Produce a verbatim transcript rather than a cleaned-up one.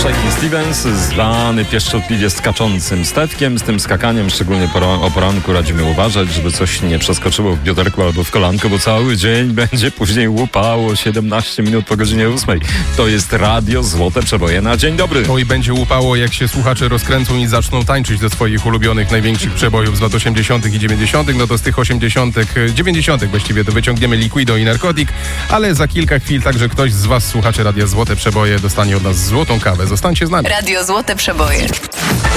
Shakin' Stevens, zwany pieszczotliwie skaczącym Stefkiem. Z tym skakaniem, szczególnie pora- o poranku, radzimy uważać, żeby coś nie przeskoczyło w bioderku albo w kolanko, bo cały dzień będzie później łupało siedemnaście minut po godzinie ósmej. To jest Radio Złote Przeboje na dzień dobry. Oj, będzie łupało, jak się słuchacze rozkręcą i zaczną tańczyć do swoich ulubionych, największych przebojów z lat osiemdziesiątych i dziewięćdziesiątych. No to z tych osiemdziesiątych, dziewięćdziesiątych właściwie to wyciągniemy Liquido i Narkotik, ale za kilka chwil także ktoś z was, słuchaczy Radia Złote Przeboje, dostanie od nas złotą kawę. Zostańcie z nami. Radio Złote Przeboje.